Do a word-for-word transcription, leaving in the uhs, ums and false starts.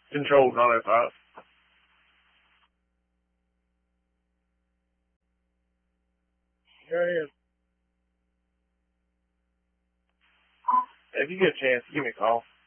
Controlled nine oh five. Here I am. If you get a chance, give me a call.